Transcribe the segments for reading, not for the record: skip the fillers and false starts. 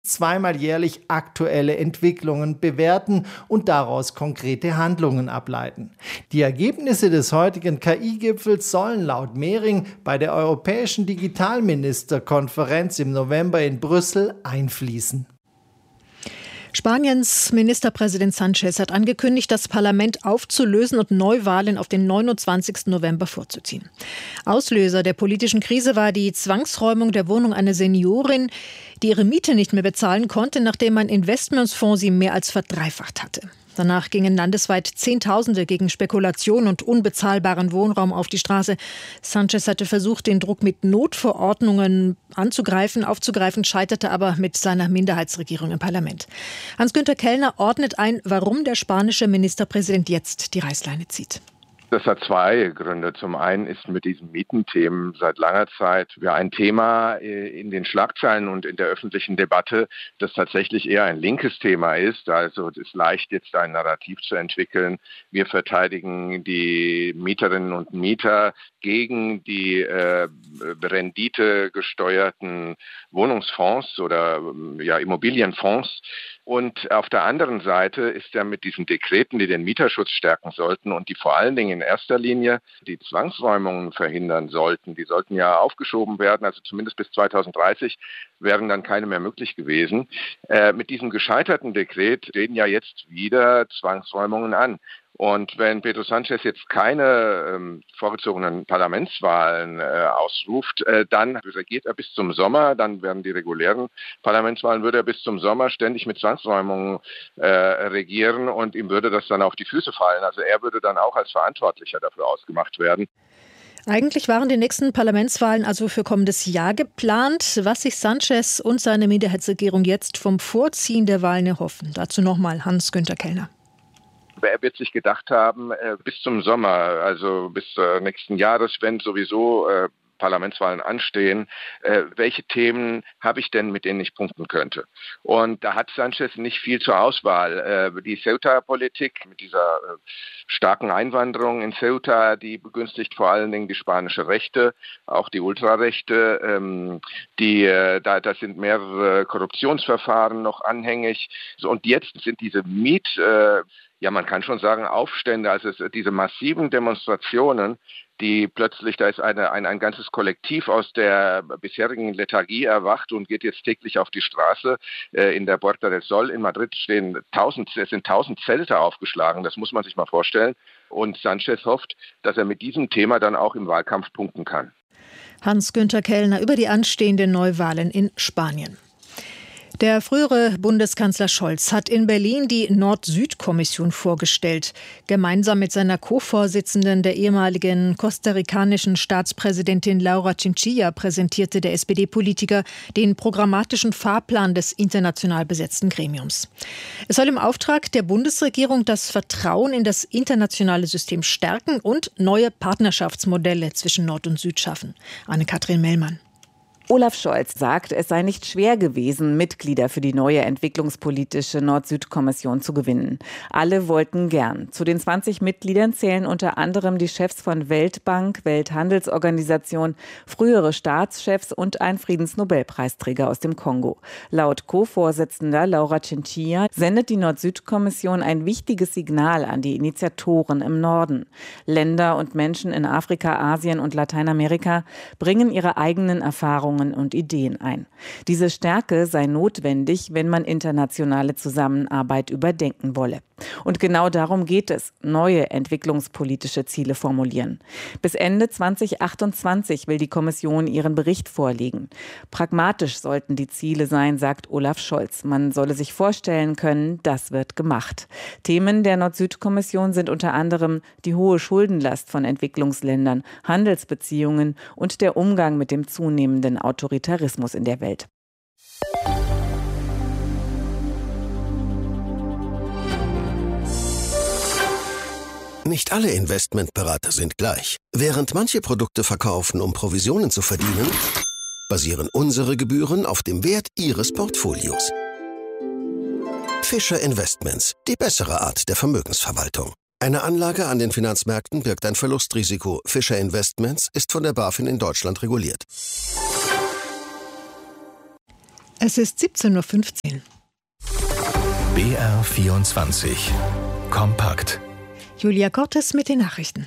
zweimal jährlich aktuelle Entwicklungen bewerten und daraus konkrete Handlungen ableiten. Die Ergebnisse des heutigen KI-Gipfels sollen laut Mehring bei der Europäischen Digitalministerkonferenz im November in Brüssel einfließen. Spaniens Ministerpräsident Sánchez hat angekündigt, das Parlament aufzulösen und Neuwahlen auf den 29. November vorzuziehen. Auslöser der politischen Krise war die Zwangsräumung der Wohnung einer Seniorin, die ihre Miete nicht mehr bezahlen konnte, nachdem ein Investmentsfonds sie mehr als verdreifacht hatte. Danach gingen landesweit Zehntausende gegen Spekulation und unbezahlbaren Wohnraum auf die Straße. Sánchez hatte versucht, den Druck mit Notverordnungen aufzugreifen, scheiterte aber mit seiner Minderheitsregierung im Parlament. Hans-Günther Kellner ordnet ein, warum der spanische Ministerpräsident jetzt die Reißleine zieht. Das hat zwei Gründe. Zum einen ist mit diesen Mietenthemen seit langer Zeit ein Thema in den Schlagzeilen und in der öffentlichen Debatte, das tatsächlich eher ein linkes Thema ist. Also es ist leicht, jetzt ein Narrativ zu entwickeln. Wir verteidigen die Mieterinnen und Mieter gegen die renditegesteuerten Wohnungsfonds oder Immobilienfonds. Und auf der anderen Seite ist er mit diesen Dekreten, die den Mieterschutz stärken sollten und die vor allen Dingen in erster Linie die Zwangsräumungen verhindern sollten. Die sollten ja aufgeschoben werden, also zumindest bis 2030 wären dann keine mehr möglich gewesen. Mit diesem gescheiterten Dekret treten ja jetzt wieder Zwangsräumungen an. Und wenn Pedro Sánchez jetzt keine vorgezogenen Parlamentswahlen ausruft, dann regiert er bis zum Sommer, dann werden die regulären Parlamentswahlen, würde er bis zum Sommer ständig mit Zwangsräumungen regieren und ihm würde das dann auf die Füße fallen. Also er würde dann auch als Verantwortlicher dafür ausgemacht werden. Eigentlich waren die nächsten Parlamentswahlen also für kommendes Jahr geplant. Was sich Sánchez und seine Minderheitsregierung jetzt vom Vorziehen der Wahlen erhoffen. Dazu nochmal Hans-Günther Kellner. Er wird sich gedacht haben, bis zum Sommer, also bis nächsten Jahres, wenn sowieso Parlamentswahlen anstehen, welche Themen habe ich denn, mit denen ich punkten könnte? Und da hat Sánchez nicht viel zur Auswahl. Die Ceuta-Politik mit dieser starken Einwanderung in Ceuta, die begünstigt vor allen Dingen die spanische Rechte, auch die Ultrarechte. Da sind mehrere Korruptionsverfahren noch anhängig. Und jetzt sind diese man kann schon sagen Aufstände, also diese massiven Demonstrationen, die plötzlich, da ist ein ganzes Kollektiv aus der bisherigen Lethargie erwacht und geht jetzt täglich auf die Straße. In der Puerta del Sol in Madrid sind 1000 Zelte aufgeschlagen, das muss man sich mal vorstellen. Und Sánchez hofft, dass er mit diesem Thema dann auch im Wahlkampf punkten kann. Hans-Günther Kellner über die anstehenden Neuwahlen in Spanien. Der frühere Bundeskanzler Scholz hat in Berlin die Nord-Süd-Kommission vorgestellt. Gemeinsam mit seiner Co-Vorsitzenden, der ehemaligen kostarikanischen Staatspräsidentin Laura Chinchilla, präsentierte der SPD-Politiker den programmatischen Fahrplan des international besetzten Gremiums. Es soll im Auftrag der Bundesregierung das Vertrauen in das internationale System stärken und neue Partnerschaftsmodelle zwischen Nord und Süd schaffen. Anne-Kathrin Mellmann. Olaf Scholz sagt, es sei nicht schwer gewesen, Mitglieder für die neue entwicklungspolitische Nord-Süd-Kommission zu gewinnen. Alle wollten gern. Zu den 20 Mitgliedern zählen unter anderem die Chefs von Weltbank, Welthandelsorganisation, frühere Staatschefs und ein Friedensnobelpreisträger aus dem Kongo. Laut Co-Vorsitzender Laura Chinchilla sendet die Nord-Süd-Kommission ein wichtiges Signal an die Initiatoren im Norden. Länder und Menschen in Afrika, Asien und Lateinamerika bringen ihre eigenen Erfahrungen und Ideen ein. Diese Stärke sei notwendig, wenn man internationale Zusammenarbeit überdenken wolle. Und genau darum geht es, neue entwicklungspolitische Ziele formulieren. Bis Ende 2028 will die Kommission ihren Bericht vorlegen. Pragmatisch sollten die Ziele sein, sagt Olaf Scholz. Man solle sich vorstellen können, das wird gemacht. Themen der Nord-Süd-Kommission sind unter anderem die hohe Schuldenlast von Entwicklungsländern, Handelsbeziehungen und der Umgang mit dem zunehmenden Autoritarismus in der Welt. Nicht alle Investmentberater sind gleich. Während manche Produkte verkaufen, um Provisionen zu verdienen, basieren unsere Gebühren auf dem Wert Ihres Portfolios. Fischer Investments, die bessere Art der Vermögensverwaltung. Eine Anlage an den Finanzmärkten birgt ein Verlustrisiko. Fischer Investments ist von der BaFin in Deutschland reguliert. Es ist 17:15 Uhr. BR24 Kompakt. Julia Cortes mit den Nachrichten.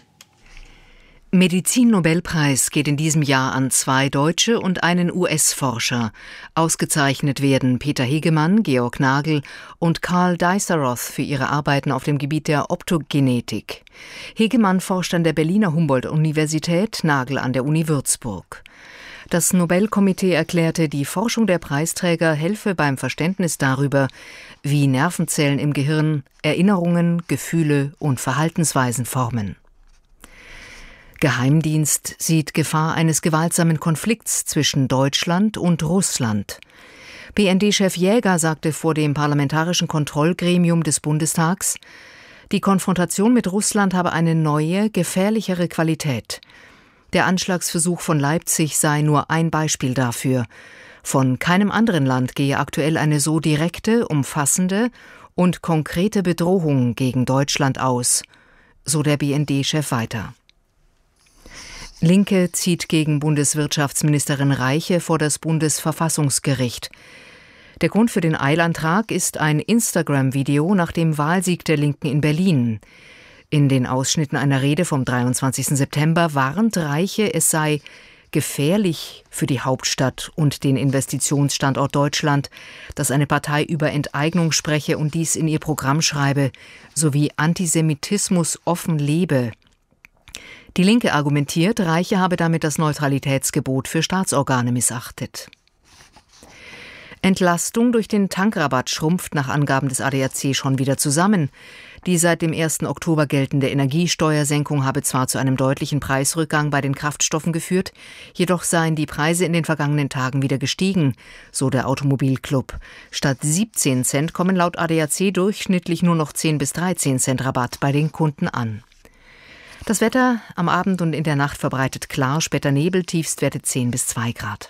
Medizin-Nobelpreis geht in diesem Jahr an 2 Deutsche und einen US-Forscher. Ausgezeichnet werden Peter Hegemann, Georg Nagel und Karl Deisseroth für ihre Arbeiten auf dem Gebiet der Optogenetik. Hegemann forscht an der Berliner Humboldt-Universität, Nagel an der Uni Würzburg. Das Nobelkomitee erklärte, die Forschung der Preisträger helfe beim Verständnis darüber, wie Nervenzellen im Gehirn Erinnerungen, Gefühle und Verhaltensweisen formen. Geheimdienst sieht Gefahr eines gewaltsamen Konflikts zwischen Deutschland und Russland. BND-Chef Jäger sagte vor dem Parlamentarischen Kontrollgremium des Bundestags, die Konfrontation mit Russland habe eine neue, gefährlichere Qualität. Der Anschlagsversuch von Leipzig sei nur ein Beispiel dafür. Von keinem anderen Land gehe aktuell eine so direkte, umfassende und konkrete Bedrohung gegen Deutschland aus, so der BND-Chef weiter. Linke zieht gegen Bundeswirtschaftsministerin Reiche vor das Bundesverfassungsgericht. Der Grund für den Eilantrag ist ein Instagram-Video nach dem Wahlsieg der Linken in Berlin. In den Ausschnitten einer Rede vom 23. September warnt Reiche, es sei gefährlich für die Hauptstadt und den Investitionsstandort Deutschland, dass eine Partei über Enteignung spreche und dies in ihr Programm schreibe, sowie Antisemitismus offen lebe. Die Linke argumentiert, Reiche habe damit das Neutralitätsgebot für Staatsorgane missachtet. Entlastung durch den Tankrabatt schrumpft nach Angaben des ADAC schon wieder zusammen. Die seit dem 1. Oktober geltende Energiesteuersenkung habe zwar zu einem deutlichen Preisrückgang bei den Kraftstoffen geführt, jedoch seien die Preise in den vergangenen Tagen wieder gestiegen, so der Automobilclub. Statt 17 Cent kommen laut ADAC durchschnittlich nur noch 10 bis 13 Cent Rabatt bei den Kunden an. Das Wetter am Abend und in der Nacht verbreitet klar, später Nebel, Tiefstwerte 10 bis 2 Grad.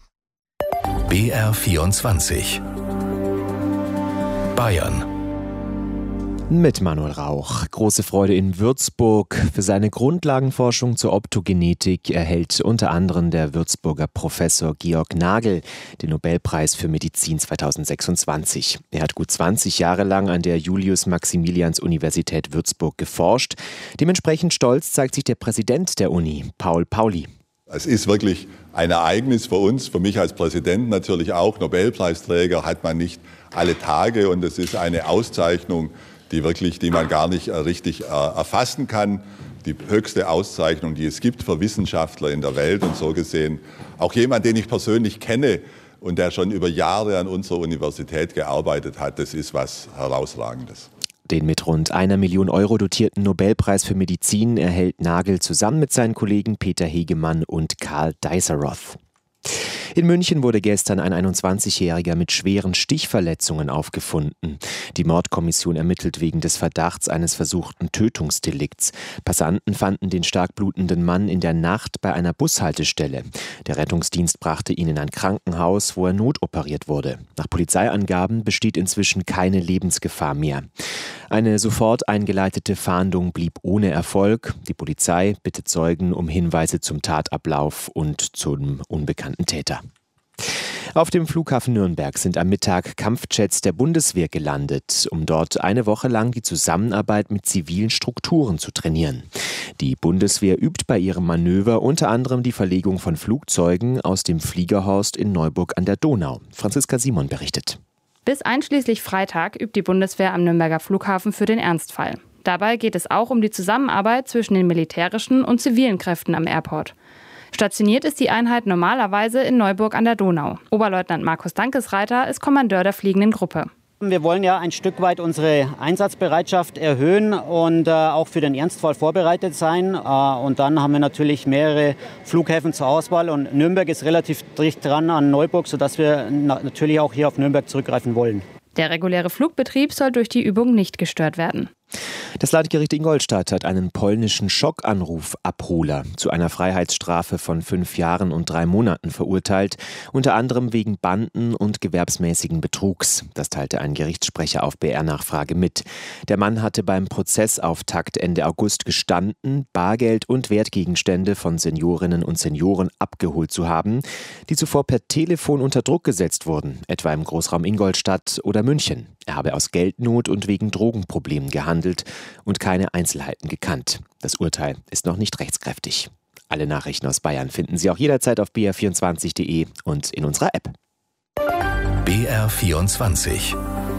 BR24 Bayern. Mit Manuel Rauch. Große Freude in Würzburg. Für seine Grundlagenforschung zur Optogenetik erhält unter anderem der Würzburger Professor Georg Nagel den Nobelpreis für Medizin 2026. Er hat gut 20 Jahre lang an der Julius-Maximilians-Universität Würzburg geforscht. Dementsprechend stolz zeigt sich der Präsident der Uni, Paul Pauli. Es ist wirklich ein Ereignis für uns, für mich als Präsident natürlich auch. Nobelpreisträger hat man nicht alle Tage und es ist eine Auszeichnung, die man gar nicht richtig erfassen kann. Die höchste Auszeichnung, die es gibt für Wissenschaftler in der Welt und so gesehen auch jemand, den ich persönlich kenne und der schon über Jahre an unserer Universität gearbeitet hat. Das ist was Herausragendes. Den mit rund 1 Million Euro dotierten Nobelpreis für Medizin erhält Nagel zusammen mit seinen Kollegen Peter Hegemann und Karl Deisseroth. In München wurde gestern ein 21-Jähriger mit schweren Stichverletzungen aufgefunden. Die Mordkommission ermittelt wegen des Verdachts eines versuchten Tötungsdelikts. Passanten fanden den stark blutenden Mann in der Nacht bei einer Bushaltestelle. Der Rettungsdienst brachte ihn in ein Krankenhaus, wo er notoperiert wurde. Nach Polizeiangaben besteht inzwischen keine Lebensgefahr mehr. Eine sofort eingeleitete Fahndung blieb ohne Erfolg. Die Polizei bittet Zeugen um Hinweise zum Tatablauf und zum unbekannten Täter. Auf dem Flughafen Nürnberg sind am Mittag Kampfjets der Bundeswehr gelandet, um dort eine Woche lang die Zusammenarbeit mit zivilen Strukturen zu trainieren. Die Bundeswehr übt bei ihrem Manöver unter anderem die Verlegung von Flugzeugen aus dem Fliegerhorst in Neuburg an der Donau. Franziska Simon berichtet. Bis einschließlich Freitag übt die Bundeswehr am Nürnberger Flughafen für den Ernstfall. Dabei geht es auch um die Zusammenarbeit zwischen den militärischen und zivilen Kräften am Airport. Stationiert ist die Einheit normalerweise in Neuburg an der Donau. Oberleutnant Markus Dankesreiter ist Kommandeur der fliegenden Gruppe. Wir wollen ja ein Stück weit unsere Einsatzbereitschaft erhöhen und auch für den Ernstfall vorbereitet sein. Und dann haben wir natürlich mehrere Flughäfen zur Auswahl. Und Nürnberg ist relativ dicht dran an Neuburg, sodass wir natürlich auch hier auf Nürnberg zurückgreifen wollen. Der reguläre Flugbetrieb soll durch die Übung nicht gestört werden. Das Landgericht Ingolstadt hat einen polnischen Schockanruf-Abholer zu einer Freiheitsstrafe von 5 Jahren und 3 Monaten verurteilt, unter anderem wegen Banden- und gewerbsmäßigen Betrugs. Das teilte ein Gerichtssprecher auf BR-Nachfrage mit. Der Mann hatte beim Prozessauftakt Ende August gestanden, Bargeld und Wertgegenstände von Seniorinnen und Senioren abgeholt zu haben, die zuvor per Telefon unter Druck gesetzt wurden, etwa im Großraum Ingolstadt oder München. Er habe aus Geldnot und wegen Drogenproblemen gehandelt und keine Einzelheiten gekannt. Das Urteil ist noch nicht rechtskräftig. Alle Nachrichten aus Bayern finden Sie auch jederzeit auf br24.de und in unserer App. BR24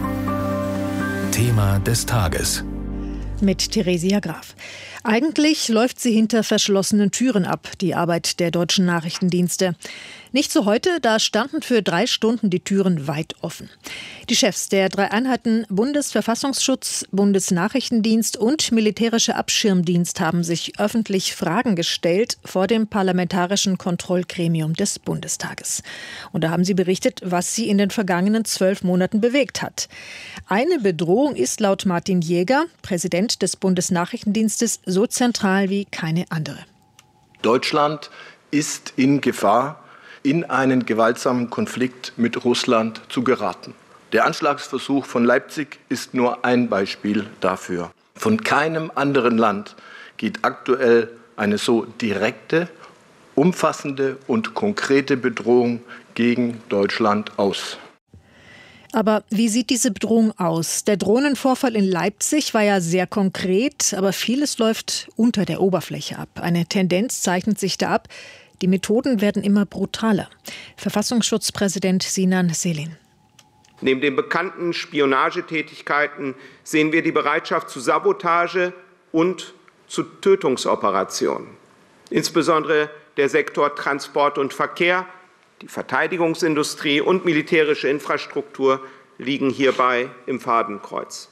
Thema des Tages. Mit Theresia Graf. Eigentlich läuft sie hinter verschlossenen Türen ab, die Arbeit der deutschen Nachrichtendienste. Nicht so heute, da standen für 3 Stunden die Türen weit offen. Die Chefs der 3 Einheiten Bundesverfassungsschutz, Bundesnachrichtendienst und Militärischer Abschirmdienst haben sich öffentlich Fragen gestellt vor dem Parlamentarischen Kontrollgremium des Bundestages. Und da haben sie berichtet, was sie in den vergangenen 12 Monaten bewegt hat. Eine Bedrohung ist laut Martin Jäger, Präsident des Bundesnachrichtendienstes, so zentral wie keine andere. Deutschland ist in Gefahr, in einen gewaltsamen Konflikt mit Russland zu geraten. Der Anschlagsversuch von Leipzig ist nur ein Beispiel dafür. Von keinem anderen Land geht aktuell eine so direkte, umfassende und konkrete Bedrohung gegen Deutschland aus. Aber wie sieht diese Bedrohung aus? Der Drohnenvorfall in Leipzig war ja sehr konkret, aber vieles läuft unter der Oberfläche ab. Eine Tendenz zeichnet sich da ab. Die Methoden werden immer brutaler. Verfassungsschutzpräsident Sinan Selin. Neben den bekannten Spionagetätigkeiten sehen wir die Bereitschaft zu Sabotage und zu Tötungsoperationen. Insbesondere der Sektor Transport und Verkehr, die Verteidigungsindustrie und militärische Infrastruktur liegen hierbei im Fadenkreuz.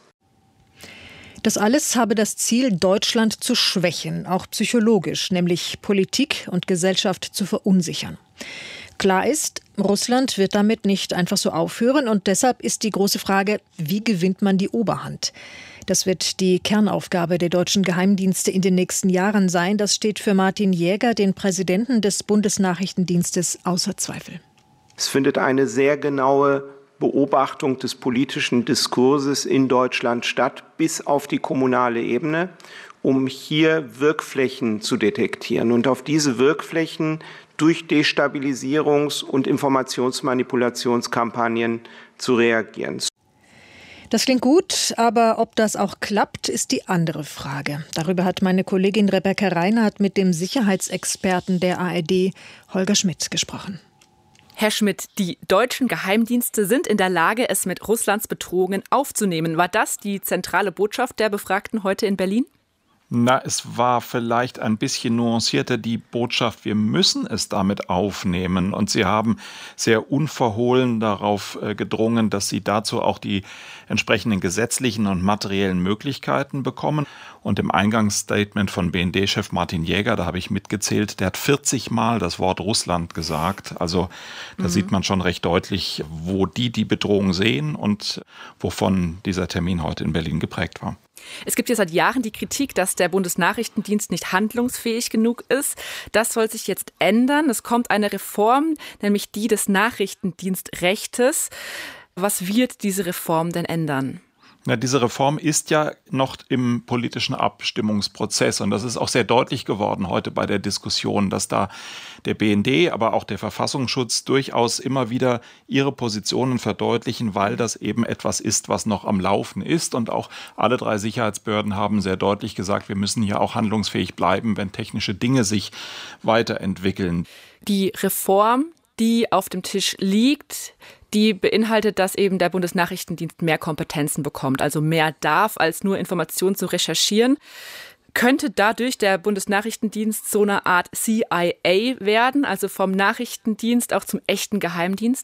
Das alles habe das Ziel, Deutschland zu schwächen, auch psychologisch, nämlich Politik und Gesellschaft zu verunsichern. Klar ist, Russland wird damit nicht einfach so aufhören und deshalb ist die große Frage, wie gewinnt man die Oberhand? Das wird die Kernaufgabe der deutschen Geheimdienste in den nächsten Jahren sein. Das steht für Martin Jäger, den Präsidenten des Bundesnachrichtendienstes, außer Zweifel. Es findet eine sehr genaue Beobachtung des politischen Diskurses in Deutschland statt, bis auf die kommunale Ebene, um hier Wirkflächen zu detektieren und auf diese Wirkflächen durch Destabilisierungs- und Informationsmanipulationskampagnen zu reagieren. Das klingt gut, aber ob das auch klappt, ist die andere Frage. Darüber hat meine Kollegin Rebecca Reinhardt mit dem Sicherheitsexperten der ARD, Holger Schmidt, gesprochen. Herr Schmidt, die deutschen Geheimdienste sind in der Lage, es mit Russlands Bedrohungen aufzunehmen. War das die zentrale Botschaft der Befragten heute in Berlin? Na, es war vielleicht ein bisschen nuancierter die Botschaft, wir müssen es damit aufnehmen. Und sie haben sehr unverhohlen darauf gedrungen, dass sie dazu auch die entsprechenden gesetzlichen und materiellen Möglichkeiten bekommen. Und im Eingangsstatement von BND-Chef Martin Jäger, da habe ich mitgezählt, der hat 40 Mal das Wort Russland gesagt. Also da sieht man schon recht deutlich, wo die Bedrohung sehen und wovon dieser Termin heute in Berlin geprägt war. Es gibt ja seit Jahren die Kritik, dass der Bundesnachrichtendienst nicht handlungsfähig genug ist. Das soll sich jetzt ändern. Es kommt eine Reform, nämlich die des Nachrichtendienstrechtes. Was wird diese Reform denn ändern? Na, diese Reform ist ja noch im politischen Abstimmungsprozess und das ist auch sehr deutlich geworden heute bei der Diskussion, dass da der BND, aber auch der Verfassungsschutz durchaus immer wieder ihre Positionen verdeutlichen, weil das eben etwas ist, was noch am Laufen ist. Und auch alle 3 Sicherheitsbehörden haben sehr deutlich gesagt, wir müssen hier auch handlungsfähig bleiben, wenn technische Dinge sich weiterentwickeln. Die Reform, die auf dem Tisch liegt, die beinhaltet, dass eben der Bundesnachrichtendienst mehr Kompetenzen bekommt, also mehr darf, als nur Informationen zu recherchieren. Könnte dadurch der Bundesnachrichtendienst so eine Art CIA werden, also vom Nachrichtendienst auch zum echten Geheimdienst?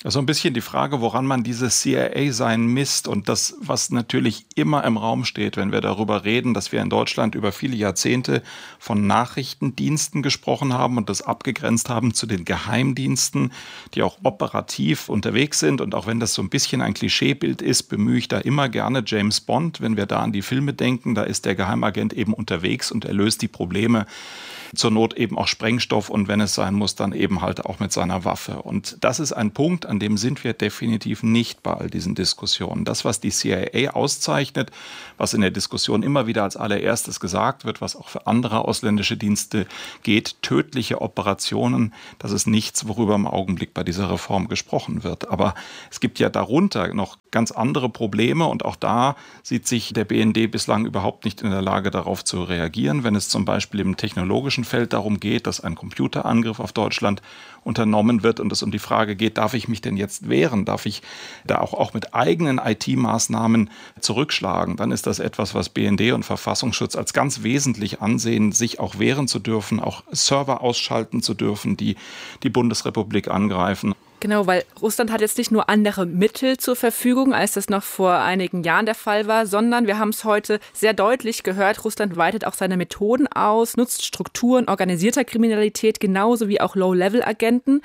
Also ein bisschen die Frage, woran man dieses CIA-Sein misst und das, was natürlich immer im Raum steht, wenn wir darüber reden, dass wir in Deutschland über viele Jahrzehnte von Nachrichtendiensten gesprochen haben und das abgegrenzt haben zu den Geheimdiensten, die auch operativ unterwegs sind. Und auch wenn das so ein bisschen ein Klischeebild ist, bemühe ich da immer gerne James Bond. Wenn wir da an die Filme denken, da ist der Geheimagent eben unterwegs und er löst die Probleme. Zur Not eben auch Sprengstoff und wenn es sein muss, dann eben halt auch mit seiner Waffe. Und das ist ein Punkt, an dem sind wir definitiv nicht bei all diesen Diskussionen. Das, was die CIA auszeichnet, was in der Diskussion immer wieder als allererstes gesagt wird, was auch für andere ausländische Dienste geht, tödliche Operationen, das ist nichts, worüber im Augenblick bei dieser Reform gesprochen wird. Aber es gibt ja darunter noch ganz andere Probleme und auch da sieht sich der BND bislang überhaupt nicht in der Lage, darauf zu reagieren, wenn es zum Beispiel im technologischen Feld darum geht, dass ein Computerangriff auf Deutschland unternommen wird und es um die Frage geht, darf ich mich denn jetzt wehren? Darf ich da auch mit eigenen IT-Maßnahmen zurückschlagen? Dann ist das etwas, was BND und Verfassungsschutz als ganz wesentlich ansehen, sich auch wehren zu dürfen, auch Server ausschalten zu dürfen, die die Bundesrepublik angreifen. Genau, weil Russland hat jetzt nicht nur andere Mittel zur Verfügung, als das noch vor einigen Jahren der Fall war, sondern wir haben es heute sehr deutlich gehört, Russland weitet auch seine Methoden aus, nutzt Strukturen organisierter Kriminalität genauso wie auch Low-Level-Agenten.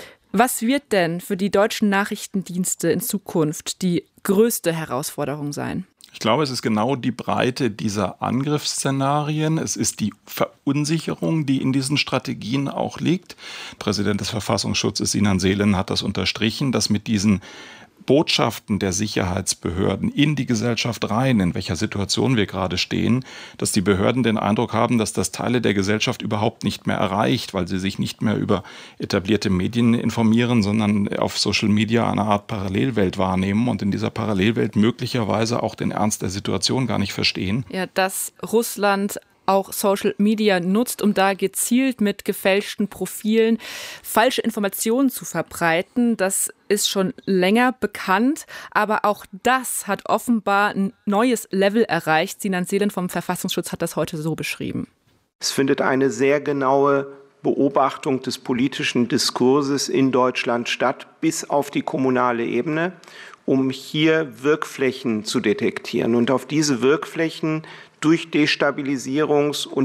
Was wird denn für die deutschen Nachrichtendienste in Zukunft die größte Herausforderung sein? Ich glaube, es ist genau die Breite dieser Angriffsszenarien. Es ist die Verunsicherung, die in diesen Strategien auch liegt. Präsident des Verfassungsschutzes Sinan Selen hat das unterstrichen, dass mit diesen Botschaften der Sicherheitsbehörden in die Gesellschaft rein, in welcher Situation wir gerade stehen, dass die Behörden den Eindruck haben, dass das Teile der Gesellschaft überhaupt nicht mehr erreicht, weil sie sich nicht mehr über etablierte Medien informieren, sondern auf Social Media eine Art Parallelwelt wahrnehmen und in dieser Parallelwelt möglicherweise auch den Ernst der Situation gar nicht verstehen. Ja, dass Russland auch Social Media nutzt, um da gezielt mit gefälschten Profilen falsche Informationen zu verbreiten. Das ist schon länger bekannt, aber auch das hat offenbar ein neues Level erreicht. Sinan Selen vom Verfassungsschutz hat das heute so beschrieben. Es findet eine sehr genaue Beobachtung des politischen Diskurses in Deutschland statt, bis auf die kommunale Ebene, um hier Wirkflächen zu detektieren und auf diese Wirkflächen durch Destabilisierungs- und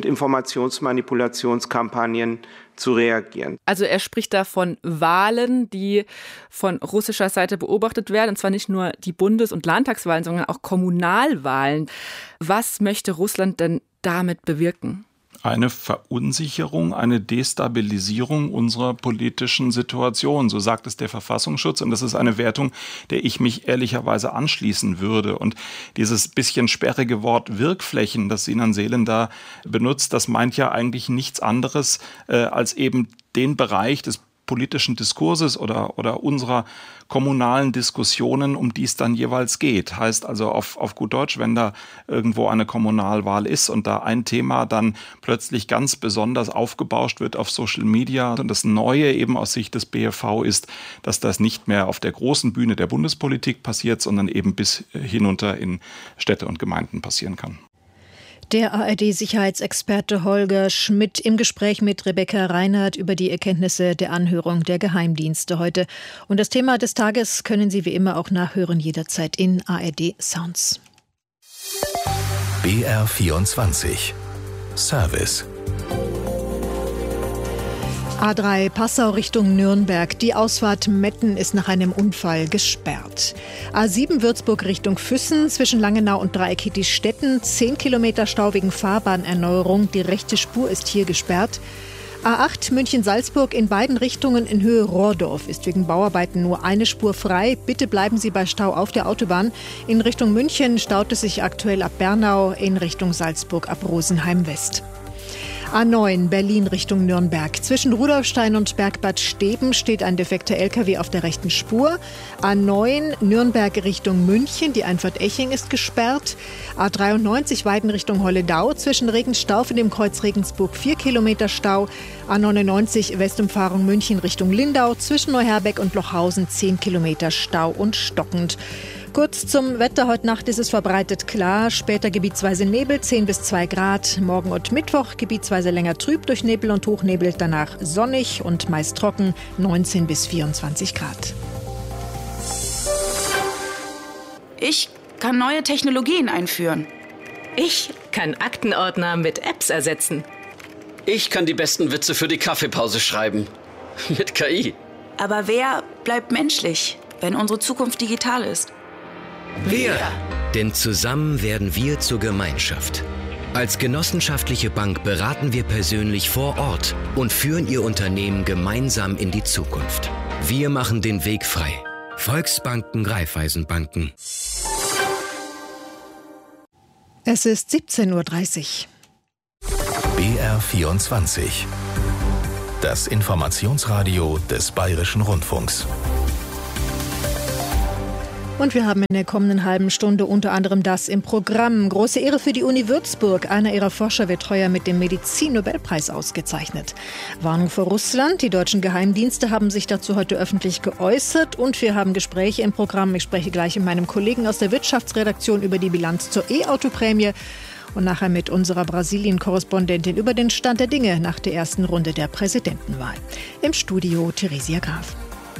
Informationsmanipulationskampagnen zu reagieren. Also er spricht da von Wahlen, die von russischer Seite beobachtet werden, und zwar nicht nur die Bundes- und Landtagswahlen, sondern auch Kommunalwahlen. Was möchte Russland denn damit bewirken? Eine Verunsicherung, eine Destabilisierung unserer politischen Situation. So sagt es der Verfassungsschutz und das ist eine Wertung, der ich mich ehrlicherweise anschließen würde. Und dieses bisschen sperrige Wort Wirkflächen, das Sinan Selen da benutzt, das meint ja eigentlich nichts anderes als eben den Bereich des politischen Diskurses oder unserer kommunalen Diskussionen, um die es dann jeweils geht. Heißt also auf gut Deutsch, wenn da irgendwo eine Kommunalwahl ist und da ein Thema dann plötzlich ganz besonders aufgebauscht wird auf Social Media und das Neue eben aus Sicht des BFV ist, dass das nicht mehr auf der großen Bühne der Bundespolitik passiert, sondern eben bis hinunter in Städte und Gemeinden passieren kann. Der ARD-Sicherheitsexperte Holger Schmidt im Gespräch mit Rebecca Reinhardt über die Erkenntnisse der Anhörung der Geheimdienste heute. Und das Thema des Tages können Sie wie immer auch nachhören, jederzeit in ARD Sounds. BR24 Service. A3 Passau Richtung Nürnberg. Die Ausfahrt Metten ist nach einem Unfall gesperrt. A7 Würzburg Richtung Füssen. Zwischen Langenau und Dreieck-Diestetten 10 Kilometer Stau wegen Fahrbahnerneuerung. Die rechte Spur ist hier gesperrt. A8 München-Salzburg in beiden Richtungen in Höhe Rohrdorf ist wegen Bauarbeiten nur eine Spur frei. Bitte bleiben Sie bei Stau auf der Autobahn. In Richtung München staut es sich aktuell ab Bernau, in Richtung Salzburg ab Rosenheim West. A9 Berlin Richtung Nürnberg. Zwischen Rudolfstein und Bergbad Steben steht ein defekter LKW auf der rechten Spur. A9 Nürnberg Richtung München. Die Einfahrt Eching ist gesperrt. A93 Weiden Richtung Holledau. Zwischen Regensstauf und dem Kreuz Regensburg 4 Kilometer Stau. A99 Westumfahrung München Richtung Lindau. Zwischen Neuherbeck und Lochhausen 10 Kilometer Stau und stockend. Kurz zum Wetter. Heute Nacht ist es verbreitet klar. Später gebietsweise Nebel, 10 bis 2 Grad. Morgen und Mittwoch gebietsweise länger trüb durch Nebel und Hochnebel. Danach sonnig und meist trocken, 19 bis 24 Grad. Ich kann neue Technologien einführen. Ich kann Aktenordner mit Apps ersetzen. Ich kann die besten Witze für die Kaffeepause schreiben. Mit KI. Aber wer bleibt menschlich, wenn unsere Zukunft digital ist? Wir. Denn zusammen werden wir zur Gemeinschaft. Als genossenschaftliche Bank beraten wir persönlich vor Ort und führen Ihr Unternehmen gemeinsam in die Zukunft. Wir machen den Weg frei. Volksbanken, Raiffeisenbanken. Es ist 17:30 Uhr. BR24. Das Informationsradio des Bayerischen Rundfunks. Und wir haben in der kommenden halben Stunde unter anderem das im Programm. Große Ehre für die Uni Würzburg. Einer ihrer Forscher wird heuer mit dem Medizin-Nobelpreis ausgezeichnet. Warnung vor Russland. Die deutschen Geheimdienste haben sich dazu heute öffentlich geäußert. Und wir haben Gespräche im Programm. Ich spreche gleich mit meinem Kollegen aus der Wirtschaftsredaktion über die Bilanz zur E-Auto-Prämie. Und nachher mit unserer Brasilien-Korrespondentin über den Stand der Dinge nach der ersten Runde der Präsidentenwahl. Im Studio Theresia Graf.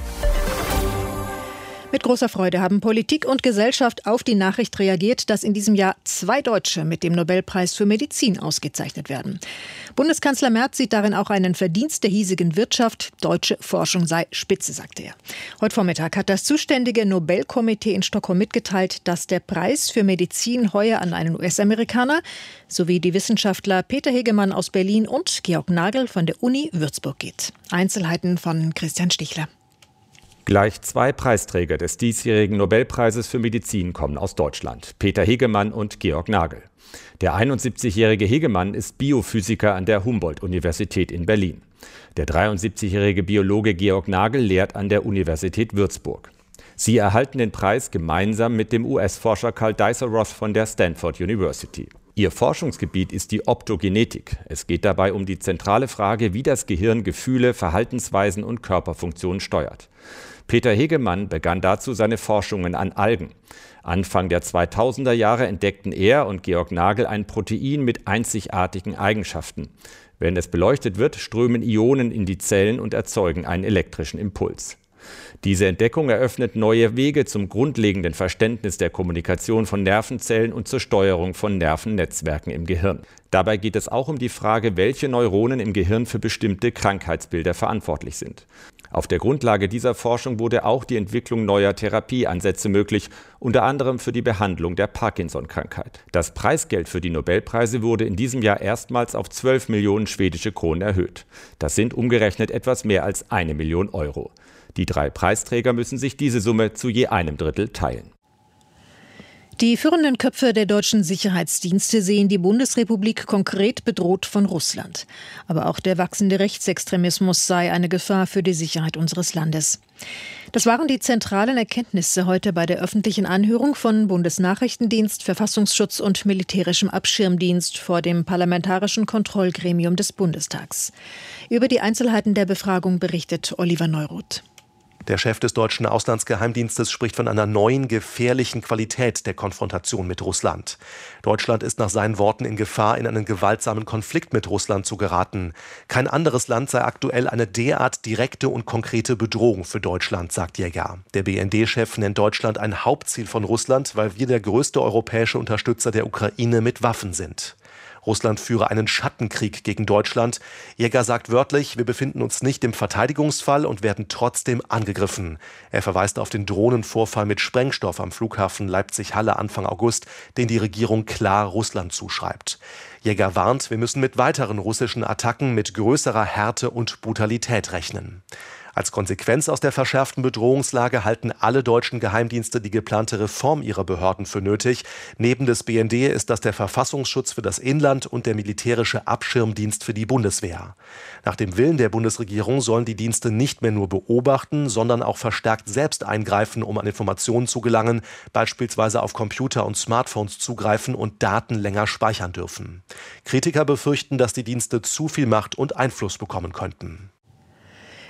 Mit großer Freude haben Politik und Gesellschaft auf die Nachricht reagiert, dass in diesem Jahr 2 Deutsche mit dem Nobelpreis für Medizin ausgezeichnet werden. Bundeskanzler Merz sieht darin auch einen Verdienst der hiesigen Wirtschaft. Deutsche Forschung sei Spitze, sagte er. Heute Vormittag hat das zuständige Nobelkomitee in Stockholm mitgeteilt, dass der Preis für Medizin heuer an einen US-Amerikaner sowie die Wissenschaftler Peter Hegemann aus Berlin und Georg Nagel von der Uni Würzburg geht. Einzelheiten von Christian Stichler. Gleich 2 Preisträger des diesjährigen Nobelpreises für Medizin kommen aus Deutschland: Peter Hegemann und Georg Nagel. Der 71-jährige Hegemann ist Biophysiker an der Humboldt-Universität in Berlin. Der 73-jährige Biologe Georg Nagel lehrt an der Universität Würzburg. Sie erhalten den Preis gemeinsam mit dem US-Forscher Carl Dicer-Roth von der Stanford University. Ihr Forschungsgebiet ist die Optogenetik. Es geht dabei um die zentrale Frage, wie das Gehirn Gefühle, Verhaltensweisen und Körperfunktionen steuert. Peter Hegemann begann dazu seine Forschungen an Algen. Anfang der 2000er Jahre entdeckten er und Georg Nagel ein Protein mit einzigartigen Eigenschaften. Wenn es beleuchtet wird, strömen Ionen in die Zellen und erzeugen einen elektrischen Impuls. Diese Entdeckung eröffnet neue Wege zum grundlegenden Verständnis der Kommunikation von Nervenzellen und zur Steuerung von Nervennetzwerken im Gehirn. Dabei geht es auch um die Frage, welche Neuronen im Gehirn für bestimmte Krankheitsbilder verantwortlich sind. Auf der Grundlage dieser Forschung wurde auch die Entwicklung neuer Therapieansätze möglich, unter anderem für die Behandlung der Parkinson-Krankheit. Das Preisgeld für die Nobelpreise wurde in diesem Jahr erstmals auf 12 Millionen schwedische Kronen erhöht. Das sind umgerechnet etwas mehr als 1 Million Euro. Die 3 Preisträger müssen sich diese Summe zu je 1/3 teilen. Die führenden Köpfe der deutschen Sicherheitsdienste sehen die Bundesrepublik konkret bedroht von Russland. Aber auch der wachsende Rechtsextremismus sei eine Gefahr für die Sicherheit unseres Landes. Das waren die zentralen Erkenntnisse heute bei der öffentlichen Anhörung von Bundesnachrichtendienst, Verfassungsschutz und militärischem Abschirmdienst vor dem Parlamentarischen Kontrollgremium des Bundestags. Über die Einzelheiten der Befragung berichtet Oliver Neuroth. Der Chef des deutschen Auslandsgeheimdienstes spricht von einer neuen, gefährlichen Qualität der Konfrontation mit Russland. Deutschland ist nach seinen Worten in Gefahr, in einen gewaltsamen Konflikt mit Russland zu geraten. Kein anderes Land sei aktuell eine derart direkte und konkrete Bedrohung für Deutschland, sagt Jäger. Der BND-Chef nennt Deutschland ein Hauptziel von Russland, weil wir der größte europäische Unterstützer der Ukraine mit Waffen sind. Russland führe einen Schattenkrieg gegen Deutschland. Jäger sagt wörtlich, wir befinden uns nicht im Verteidigungsfall und werden trotzdem angegriffen. Er verweist auf den Drohnenvorfall mit Sprengstoff am Flughafen Leipzig-Halle Anfang August, den die Regierung klar Russland zuschreibt. Jäger warnt, wir müssen mit weiteren russischen Attacken mit größerer Härte und Brutalität rechnen. Als Konsequenz aus der verschärften Bedrohungslage halten alle deutschen Geheimdienste die geplante Reform ihrer Behörden für nötig. Neben des BND ist das der Verfassungsschutz für das Inland und der militärische Abschirmdienst für die Bundeswehr. Nach dem Willen der Bundesregierung sollen die Dienste nicht mehr nur beobachten, sondern auch verstärkt selbst eingreifen, um an Informationen zu gelangen, beispielsweise auf Computer und Smartphones zugreifen und Daten länger speichern dürfen. Kritiker befürchten, dass die Dienste zu viel Macht und Einfluss bekommen könnten.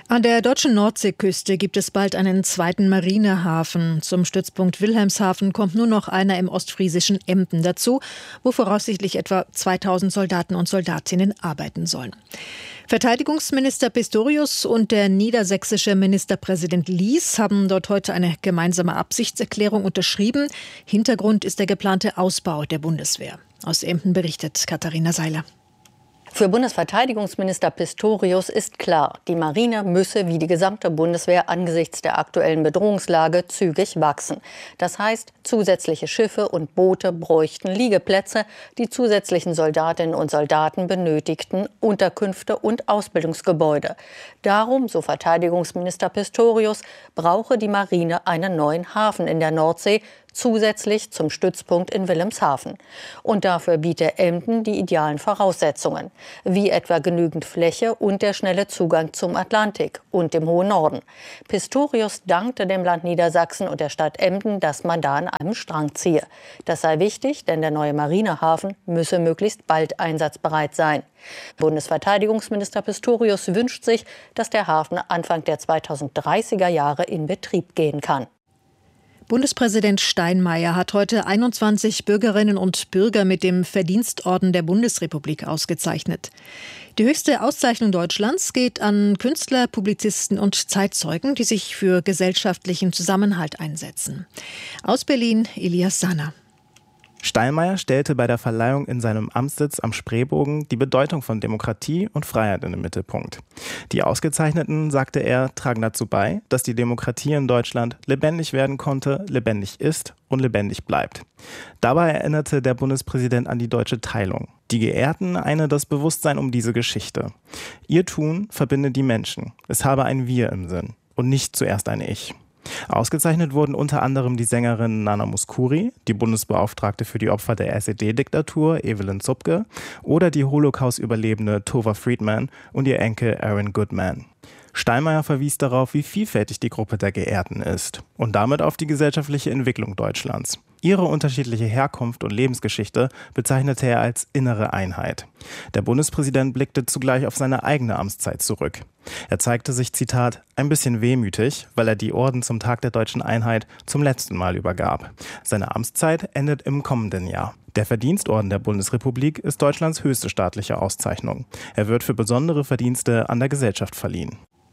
An der deutschen Nordseeküste gibt es bald einen zweiten Marinehafen. Zum Stützpunkt Wilhelmshaven kommt nur noch einer im ostfriesischen Emden dazu, wo voraussichtlich etwa 2000 Soldaten und Soldatinnen arbeiten sollen. Verteidigungsminister Pistorius und der niedersächsische Ministerpräsident Lies haben dort heute eine gemeinsame Absichtserklärung unterschrieben. Hintergrund ist der geplante Ausbau der Bundeswehr. Aus Emden berichtet Katharina Seiler. Für Bundesverteidigungsminister Pistorius ist klar, die Marine müsse wie die gesamte Bundeswehr angesichts der aktuellen Bedrohungslage zügig wachsen. Das heißt, zusätzliche Schiffe und Boote bräuchten Liegeplätze, die zusätzlichen Soldatinnen und Soldaten benötigten Unterkünfte und Ausbildungsgebäude. Darum, so Verteidigungsminister Pistorius, brauche die Marine einen neuen Hafen in der Nordsee, zusätzlich zum Stützpunkt in Wilhelmshaven. Und dafür biete Emden die idealen Voraussetzungen, wie etwa genügend Fläche und der schnelle Zugang zum Atlantik und dem hohen Norden. Pistorius dankte dem Land Niedersachsen und der Stadt Emden, dass man da an einem Strang ziehe. Das sei wichtig, denn der neue Marinehafen müsse möglichst bald einsatzbereit sein. Bundesverteidigungsminister Pistorius wünscht sich, dass der Hafen Anfang der 2030er Jahre in Betrieb gehen kann. Bundespräsident Steinmeier hat heute 21 Bürgerinnen und Bürger mit dem Verdienstorden der Bundesrepublik ausgezeichnet. Die höchste Auszeichnung Deutschlands geht an Künstler, Publizisten und Zeitzeugen, die sich für gesellschaftlichen Zusammenhalt einsetzen. Aus Berlin, Elias Sanner. Steinmeier stellte bei der Verleihung in seinem Amtssitz am Spreebogen die Bedeutung von Demokratie und Freiheit in den Mittelpunkt. Die Ausgezeichneten, sagte er, tragen dazu bei, dass die Demokratie in Deutschland lebendig werden konnte, lebendig ist und lebendig bleibt. Dabei erinnerte der Bundespräsident an die deutsche Teilung. Die Geehrten eine das Bewusstsein um diese Geschichte. Ihr Tun verbinde die Menschen. Es habe ein Wir im Sinn und nicht zuerst ein Ich. Ausgezeichnet wurden unter anderem die Sängerin Nana Mouskouri, die Bundesbeauftragte für die Opfer der SED-Diktatur Evelyn Zupke oder die Holocaust-Überlebende Tova Friedman und ihr Enkel Aaron Goodman. Steinmeier verwies darauf, wie vielfältig die Gruppe der Geehrten ist und damit auf die gesellschaftliche Entwicklung Deutschlands. Ihre unterschiedliche Herkunft und Lebensgeschichte bezeichnete er als innere Einheit. Der Bundespräsident blickte zugleich auf seine eigene Amtszeit zurück. Er zeigte sich, Zitat, ein bisschen wehmütig, weil er die Orden zum Tag der deutschen Einheit zum letzten Mal übergab. Seine Amtszeit endet im kommenden Jahr. Der Verdienstorden der Bundesrepublik ist Deutschlands höchste staatliche Auszeichnung. Er wird für besondere Verdienste an der Gesellschaft verliehen.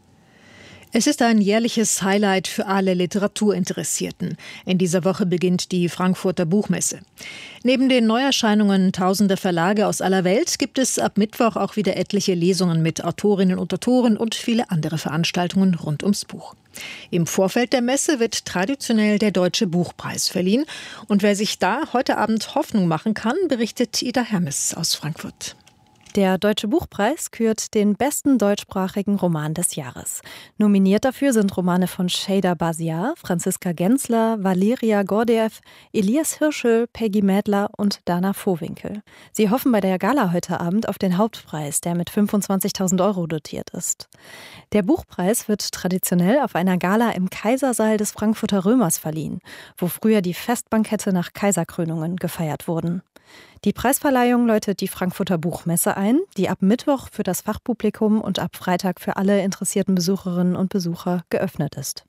Es ist ein jährliches Highlight für alle Literaturinteressierten. In dieser Woche beginnt die Frankfurter Buchmesse. Neben den Neuerscheinungen tausender Verlage aus aller Welt gibt es ab Mittwoch auch wieder etliche Lesungen mit Autorinnen und Autoren und viele andere Veranstaltungen rund ums Buch. Im Vorfeld der Messe wird traditionell der Deutsche Buchpreis verliehen. Und wer sich da heute Abend Hoffnung machen kann, berichtet Ida Hermes aus Frankfurt. Der Deutsche Buchpreis kürt den besten deutschsprachigen Roman des Jahres. Nominiert dafür sind Romane von Şeyda Basiar, Franziska Gensler, Valeria Gordeev, Elias Hirschel, Peggy Mädler und Dana Vohwinkel. Sie hoffen bei der Gala heute Abend auf den Hauptpreis, der mit 25.000 € dotiert ist. Der Buchpreis wird traditionell auf einer Gala im Kaisersaal des Frankfurter Römers verliehen, wo früher die Festbankette nach Kaiserkrönungen gefeiert wurden. Die Preisverleihung läutet die Frankfurter Buchmesse ein, die ab Mittwoch für das Fachpublikum und ab Freitag für alle interessierten Besucherinnen und Besucher geöffnet ist.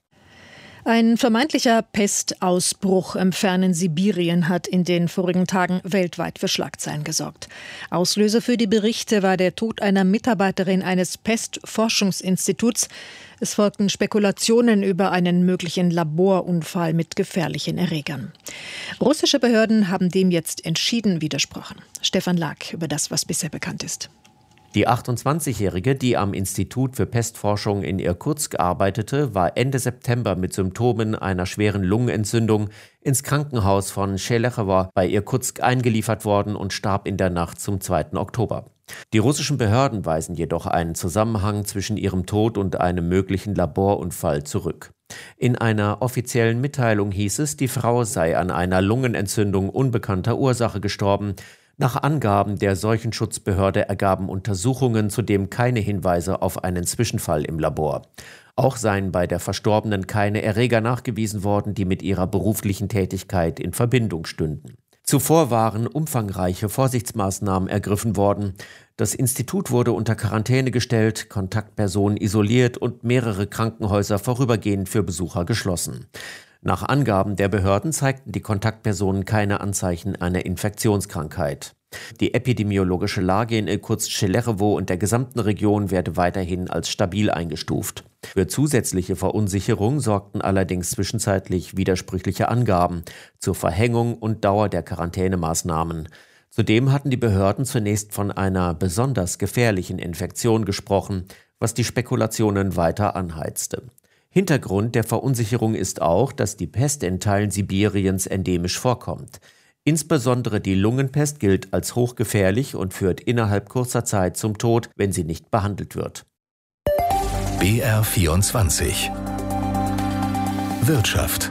Ein vermeintlicher Pestausbruch im fernen Sibirien hat in den vorigen Tagen weltweit für Schlagzeilen gesorgt. Auslöser für die Berichte war der Tod einer Mitarbeiterin eines Pestforschungsinstituts. Es folgten Spekulationen über einen möglichen Laborunfall mit gefährlichen Erregern. Russische Behörden haben dem jetzt entschieden widersprochen. Stefan Lag über das, was bisher bekannt ist. Die 28-Jährige, die am Institut für Pestforschung in Irkutsk arbeitete, war Ende September mit Symptomen einer schweren Lungenentzündung ins Krankenhaus von Schelechowo bei Irkutsk eingeliefert worden und starb in der Nacht zum 2. Oktober. Die russischen Behörden weisen jedoch einen Zusammenhang zwischen ihrem Tod und einem möglichen Laborunfall zurück. In einer offiziellen Mitteilung hieß es, die Frau sei an einer Lungenentzündung unbekannter Ursache gestorben. Nach Angaben der Seuchenschutzbehörde ergaben Untersuchungen zudem keine Hinweise auf einen Zwischenfall im Labor. Auch seien bei der Verstorbenen keine Erreger nachgewiesen worden, die mit ihrer beruflichen Tätigkeit in Verbindung stünden. Zuvor waren umfangreiche Vorsichtsmaßnahmen ergriffen worden. Das Institut wurde unter Quarantäne gestellt, Kontaktpersonen isoliert und mehrere Krankenhäuser vorübergehend für Besucher geschlossen. Nach Angaben der Behörden zeigten die Kontaktpersonen keine Anzeichen einer Infektionskrankheit. Die epidemiologische Lage in Irkutsk-Schelechowo und der gesamten Region werde weiterhin als stabil eingestuft. Für zusätzliche Verunsicherung sorgten allerdings zwischenzeitlich widersprüchliche Angaben zur Verhängung und Dauer der Quarantänemaßnahmen. Zudem hatten die Behörden zunächst von einer besonders gefährlichen Infektion gesprochen, was die Spekulationen weiter anheizte. Hintergrund der Verunsicherung ist auch, dass die Pest in Teilen Sibiriens endemisch vorkommt. Insbesondere die Lungenpest gilt als hochgefährlich und führt innerhalb kurzer Zeit zum Tod, wenn sie nicht behandelt wird. BR24 Wirtschaft.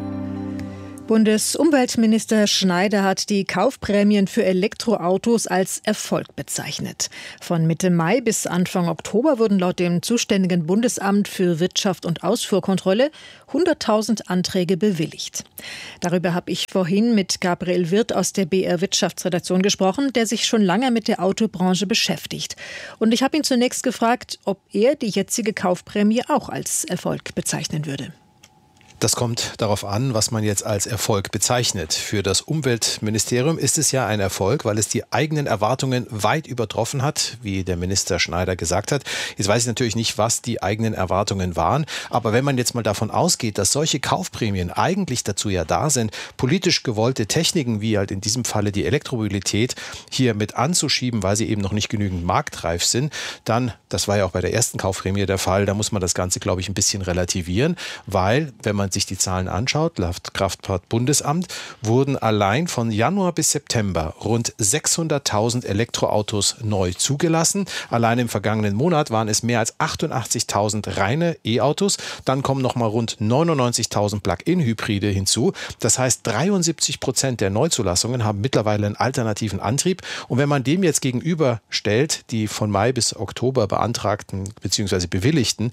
Bundesumweltminister Schneider hat die Kaufprämien für Elektroautos als Erfolg bezeichnet. Von Mitte Mai bis Anfang Oktober wurden laut dem zuständigen Bundesamt für Wirtschaft und Ausfuhrkontrolle 100.000 Anträge bewilligt. Darüber habe ich vorhin mit Gabriel Wirth aus der BR Wirtschaftsredaktion gesprochen, der sich schon lange mit der Autobranche beschäftigt. Und ich habe ihn zunächst gefragt, ob er die jetzige Kaufprämie auch als Erfolg bezeichnen würde. Das kommt darauf an, was man jetzt als Erfolg bezeichnet. Für das Umweltministerium ist es ja ein Erfolg, weil es die eigenen Erwartungen weit übertroffen hat, wie der Minister Schneider gesagt hat. Jetzt weiß ich natürlich nicht, was die eigenen Erwartungen waren. Aber wenn man jetzt mal davon ausgeht, dass solche Kaufprämien eigentlich dazu ja da sind, politisch gewollte Techniken, wie halt in diesem Falle die Elektromobilität, hier mit anzuschieben, weil sie eben noch nicht genügend marktreif sind, dann, das war ja auch bei der ersten Kaufprämie der Fall, da muss man das Ganze, glaube ich, ein bisschen relativieren, weil, wenn man sich die Zahlen anschaut, laut Kraftfahrtbundesamt, wurden allein von Januar bis September rund 600.000 Elektroautos neu zugelassen. Allein im vergangenen Monat waren es mehr als 88.000 reine E-Autos. Dann kommen noch mal rund 99.000 Plug-in-Hybride hinzu. Das heißt, 73% der Neuzulassungen haben mittlerweile einen alternativen Antrieb. Und wenn man dem jetzt gegenüberstellt, die von Mai bis Oktober beantragten bzw. bewilligten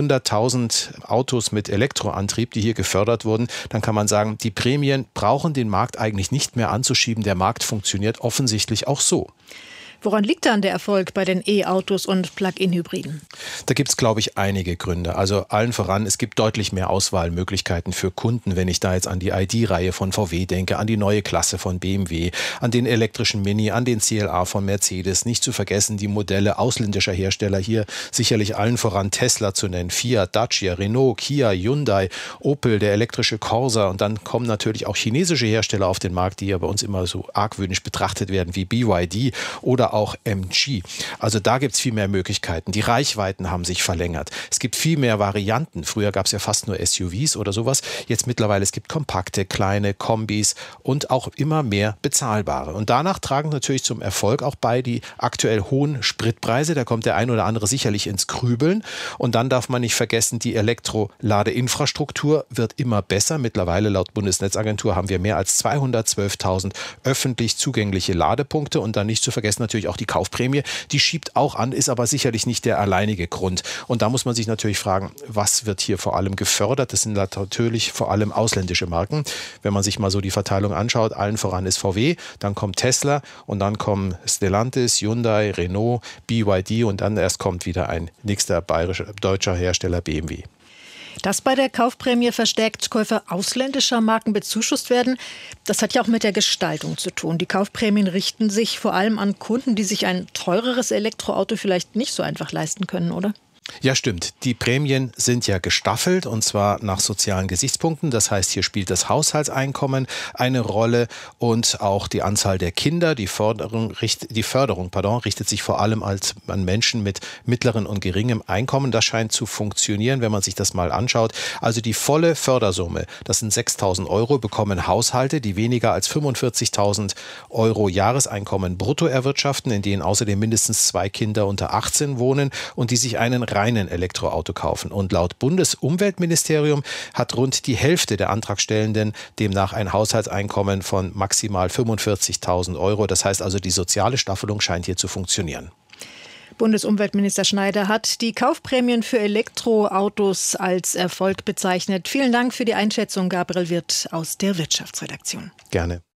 100.000 Autos mit Elektroantrieb, die hier gefördert wurden, dann kann man sagen, die Prämien brauchen den Markt eigentlich nicht mehr anzuschieben. Der Markt funktioniert offensichtlich auch so. Woran liegt dann der Erfolg bei den E-Autos und Plug-in-Hybriden? Da gibt es, glaube ich, einige Gründe. Also allen voran, es gibt deutlich mehr Auswahlmöglichkeiten für Kunden, wenn ich da jetzt an die ID-Reihe von VW denke, an die neue Klasse von BMW, an den elektrischen Mini, an den CLA von Mercedes. Nicht zu vergessen die Modelle ausländischer Hersteller, hier sicherlich allen voran Tesla zu nennen, Fiat, Dacia, Renault, Kia, Hyundai, Opel, der elektrische Corsa. Und dann kommen natürlich auch chinesische Hersteller auf den Markt, die ja bei uns immer so argwöhnisch betrachtet werden, wie BYD oder auch MG. Also da gibt es viel mehr Möglichkeiten. Die Reichweiten haben sich verlängert. Es gibt viel mehr Varianten. Früher gab es ja fast nur SUVs oder sowas. Jetzt mittlerweile, es gibt kompakte, kleine Kombis und auch immer mehr bezahlbare. Und danach tragen natürlich zum Erfolg auch bei die aktuell hohen Spritpreise. Da kommt der ein oder andere sicherlich ins Grübeln. Und dann darf man nicht vergessen, die Elektroladeinfrastruktur wird immer besser. Mittlerweile laut Bundesnetzagentur haben wir mehr als 212.000 öffentlich zugängliche Ladepunkte. Und dann nicht zu vergessen natürlich auch die Kaufprämie, die schiebt auch an, ist aber sicherlich nicht der alleinige Grund. Und da muss man sich natürlich fragen, was wird hier vor allem gefördert? Das sind natürlich vor allem ausländische Marken. Wenn man sich mal so die Verteilung anschaut, allen voran ist VW, dann kommt Tesla und dann kommen Stellantis, Hyundai, Renault, BYD und dann erst kommt wieder ein nächster deutscher Hersteller BMW. Dass bei der Kaufprämie verstärkt Käufer ausländischer Marken bezuschusst werden, das hat ja auch mit der Gestaltung zu tun. Die Kaufprämien richten sich vor allem an Kunden, die sich ein teureres Elektroauto vielleicht nicht so einfach leisten können, oder? Ja, stimmt. Die Prämien sind ja gestaffelt und zwar nach sozialen Gesichtspunkten. Das heißt, hier spielt das Haushaltseinkommen eine Rolle und auch die Anzahl der Kinder. Die Förderung richtet sich vor allem an Menschen mit mittlerem und geringem Einkommen. Das scheint zu funktionieren, wenn man sich das mal anschaut. Also die volle Fördersumme, das sind 6.000 Euro, bekommen Haushalte, die weniger als 45.000 Euro Jahreseinkommen brutto erwirtschaften, in denen außerdem mindestens 2 Kinder unter 18 wohnen und die sich einen reinen Elektroauto kaufen. Und laut Bundesumweltministerium hat rund die Hälfte der Antragstellenden demnach ein Haushaltseinkommen von maximal 45.000 Euro. Das heißt also, die soziale Staffelung scheint hier zu funktionieren. Bundesumweltminister Schneider hat die Kaufprämien für Elektroautos als Erfolg bezeichnet. Vielen Dank für die Einschätzung, Gabriel Wirth aus der Wirtschaftsredaktion. Gerne.